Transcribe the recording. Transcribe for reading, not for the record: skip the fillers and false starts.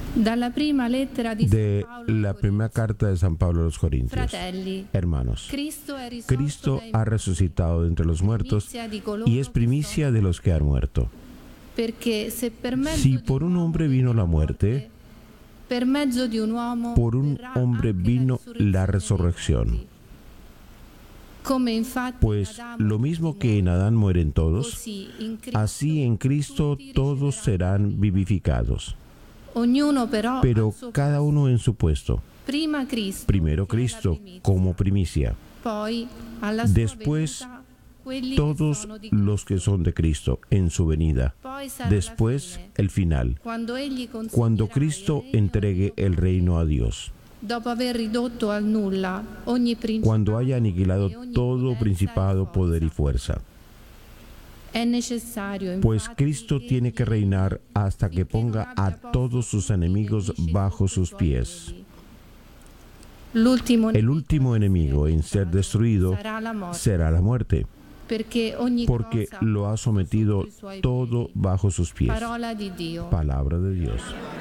De la primera carta de San Pablo a los Corintios. Hermanos, Cristo ha resucitado de entre los muertos y es primicia de los que han muerto. Si por un hombre vino la muerte, por un hombre vino la resurrección. Pues lo mismo que en Adán mueren todos, así en Cristo todos serán vivificados. Pero cada uno en su puesto. Primero Cristo como primicia. Después todos los que son de Cristo en su venida. Después el final, cuando Cristo entregue el reino a Dios. Cuando haya aniquilado todo principado, poder y fuerza. Pues Cristo tiene que reinar hasta que ponga a todos sus enemigos bajo sus pies. El último enemigo en ser destruido será la muerte, porque lo ha sometido todo bajo sus pies. Palabra de Dios.